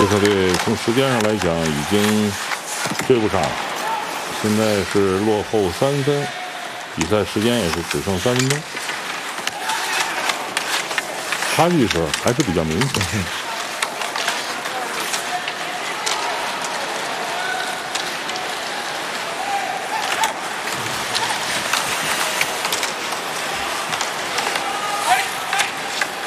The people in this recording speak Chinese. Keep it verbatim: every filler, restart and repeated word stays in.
车队从时间上来讲已经追不上了，现在是落后三分，比赛时间也是只剩三分钟，差距是还是比较明显。